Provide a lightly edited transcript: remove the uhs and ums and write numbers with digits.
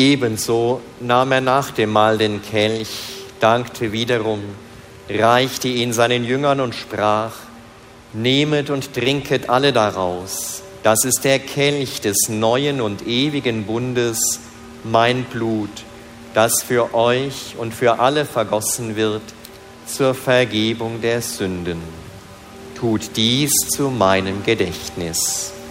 Ebenso nahm er nach dem Mahl den Kelch, dankte wiederum, reichte ihn seinen Jüngern und sprach: Nehmet und trinket alle daraus. Das ist der Kelch des neuen und ewigen Bundes, mein Blut, das für euch und für alle vergossen wird zur Vergebung der Sünden. Tut dies zu meinem Gedächtnis.